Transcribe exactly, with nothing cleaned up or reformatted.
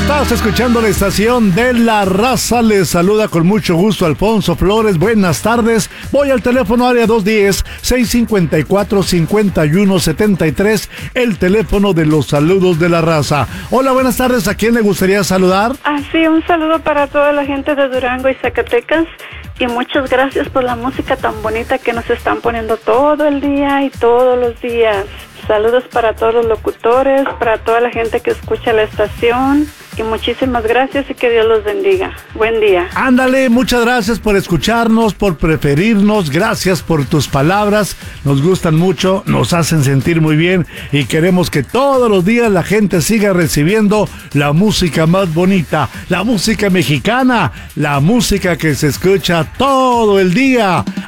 Estás escuchando la estación de La Raza. Les saluda con mucho gusto Alfonso Flores. Buenas tardes. Voy al teléfono área dos uno cero, seis cinco cuatro, cinco uno siete tres, el teléfono de los saludos de La Raza. Hola, buenas tardes. ¿A quién le gustaría saludar? Ah, sí, un saludo para toda la gente de Durango y Zacatecas. Y muchas gracias por la música tan bonita que nos están poniendo todo el día y todos los días. Saludos para todos los locutores, para toda la gente que escucha la estación. Y muchísimas gracias y que Dios los bendiga. Buen día. Ándale, muchas gracias por escucharnos, por preferirnos. Gracias por tus palabras. Nos gustan mucho, nos hacen sentir muy bien. Y queremos que todos los días la gente siga recibiendo la música más bonita. La música mexicana. La música que se escucha todo el día.